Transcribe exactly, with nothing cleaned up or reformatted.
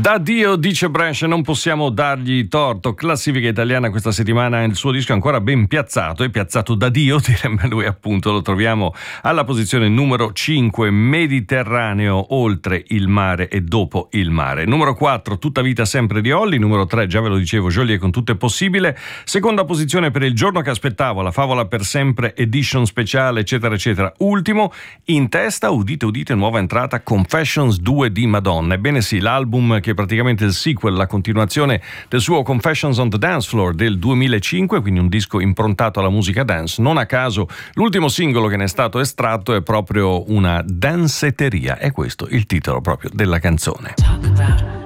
Da Dio, dice Branch, non possiamo dargli torto. Classifica italiana questa settimana, il suo disco è ancora ben piazzato, è piazzato da Dio, direbbe lui appunto. Lo troviamo alla posizione numero cinque, Mediterraneo, oltre il mare e dopo il mare. Numero quattro, Tutta vita sempre di Olli. Numero tre, già ve lo dicevo, Joliet con Tutto è possibile. Seconda posizione per Il giorno che aspettavo, La favola per sempre, edition speciale, eccetera eccetera. Ultimo, in testa, udite udite, nuova entrata, Confessions due di Madonna. Ebbene sì, l'album che è praticamente il sequel, la continuazione del suo Confessions on the Dance Floor del duemilacinque, quindi un disco improntato alla musica dance. Non a caso l'ultimo singolo che ne è stato estratto è proprio una danceteria, è questo il titolo proprio della canzone.